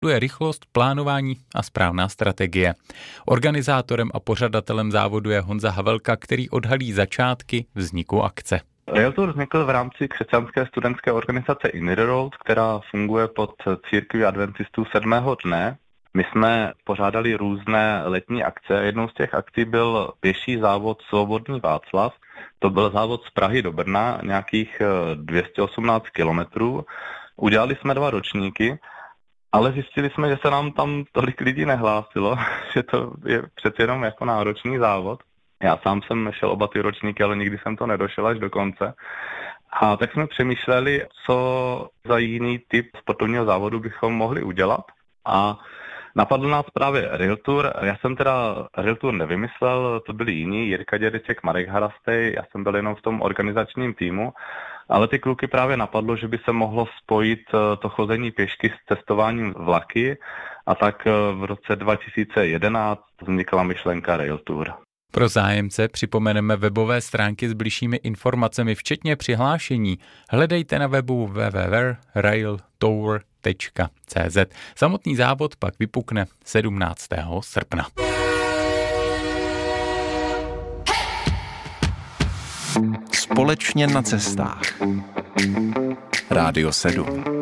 je rychlost, plánování a správná strategie. Organizátorem a pořadatelem závodu je Honza Havelka, který odhalí začátky vzniku akce. Rail Tour vznikl v rámci křesťanské studentské organizace In the Road, která funguje pod církví adventistů 7. dne. My jsme pořádali různé letní akce. Jednou z těch akcí byl pěší závod Svobodný Václav. To byl závod z Prahy do Brna, nějakých 218 kilometrů. Udělali jsme 2 ročníky, ale zjistili jsme, že se nám tam tolik lidí nehlásilo, že to je přeci jenom jako náročný závod. Já sám jsem šel oba ty ročníky, ale nikdy jsem to nedošel až do konce. A tak jsme přemýšleli, co za jiný typ sportovního závodu bychom mohli udělat. A napadl nás právě Rail Tour. Já jsem teda Rail Tour nevymyslel, to byli jiní, Jirka Dědeček, Marek Harastej, já jsem byl jenom v tom organizačním týmu, ale ty kluky právě napadlo, že by se mohlo spojit to chození pěšky s cestováním vlaky, a tak v roce 2011 vznikla myšlenka Rail Tour. Pro zájemce připomeneme webové stránky s bližšími informacemi, včetně přihlášení. Hledejte na webu www.railtour.cz. Samotný závod pak vypukne 17. srpna. Společně na cestách. Rádio 7.